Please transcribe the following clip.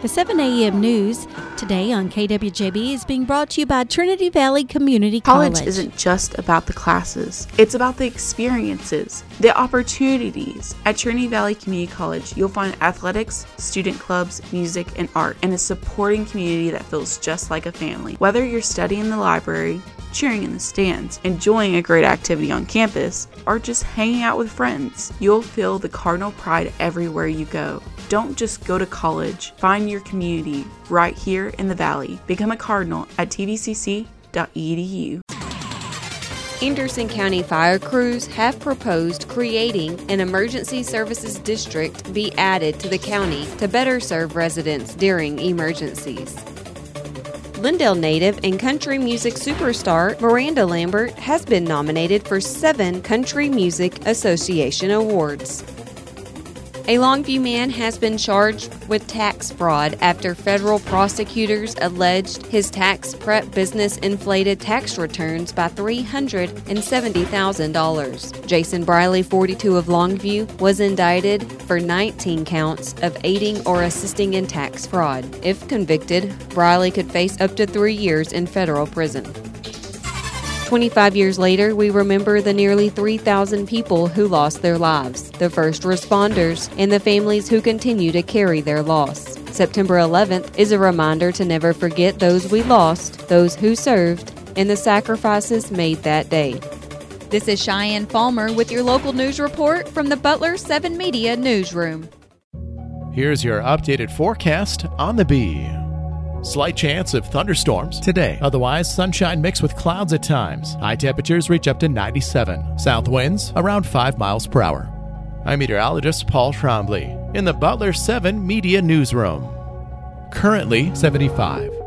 The 7 a.m. news today on KWJB is being brought to you by Trinity Valley Community College. College isn't just about the classes. It's about the experiences, the opportunities. At Trinity Valley Community College, you'll find athletics, student clubs, music, and art, and a supporting community that feels just like a family. Whether you're studying in the library, cheering in the stands, enjoying a great activity on campus, or just hanging out with friends, you'll feel the Cardinal pride everywhere you go. Don't just go to college. Find your community right here in the Valley. Become a Cardinal at tvcc.edu. Anderson County fire crews have proposed creating an emergency services district be added to the county to better serve residents during emergencies. Lindale native and country music superstar Miranda Lambert has been nominated for 7 Country Music Association awards. A Longview man has been charged with tax fraud after federal prosecutors alleged his tax prep business inflated tax returns by $370,000. Jason Briley, 42 of Longview, was indicted for 19 counts of aiding or assisting in tax fraud. If convicted, Briley could face up to 3 years in federal prison. 25 years later, we remember the nearly 3,000 people who lost their lives, the first responders, and the families who continue to carry their loss. September 11th is a reminder to never forget those we lost, those who served, and the sacrifices made that day. This is Cheyenne Falmer with your local news report from the Butler 7 Media Newsroom. Here's your updated forecast on the Bee. Slight chance of thunderstorms today. Otherwise, sunshine mixed with clouds at times. High temperatures reach up to 97. South winds around 5 miles per hour. I'm meteorologist Paul Trombley in the Butler 7 Media Newsroom. Currently 75.